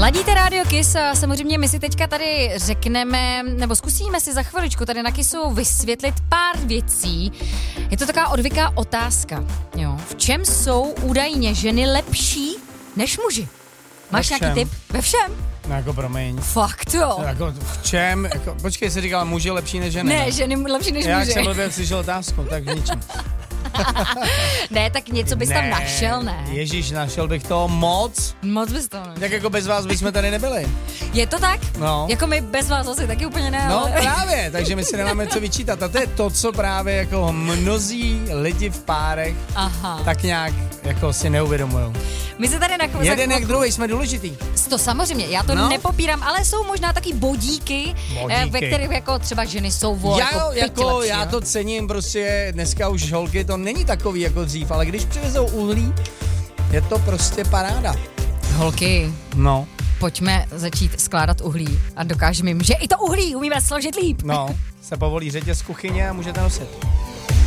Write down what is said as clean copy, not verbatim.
Ladíte Radio Kiss a samozřejmě my si teďka tady řekneme, nebo zkusíme si za chviličku tady na Kissu vysvětlit pár věcí. Je to taková odvyká otázka. Jo. V čem jsou údajně ženy lepší než muži? Máš nějaký tip? Ve všem? No jako promiň. Fakt jo. Jako v čem? Jako, počkej, jsi říkala muži lepší než ženy. Ne, ženy lepší než Já muži. jsem blbě slyšel otázku, tak v ničem. Ne, tak něco bys tam našel, ne? Ježíš, našel bych to moc. Moc bys to našel. Tak jako bez vás bychom tady nebyli. Je to tak? No. Jako my bez vás asi taky úplně ne. No ale... právě, takže my si nemáme co vyčítat. A to je to, co právě jako mnozí lidi v párech tak nějak jako si neuvědomujou. My se tady jeden jak druhý jsme důležitý. To samozřejmě, já to nepopírám, ale jsou možná taky bodíky. Ve kterých jako třeba ženy jsou já to cením, prostě dneska už holky to není takový jako dřív, ale když přivezou uhlí, je to prostě paráda. Holky, no, pojďme začít skládat uhlí a dokážeme jim, že i to uhlí umíme složit líp. No, se povolí řetěz z kuchyně a můžete nosit.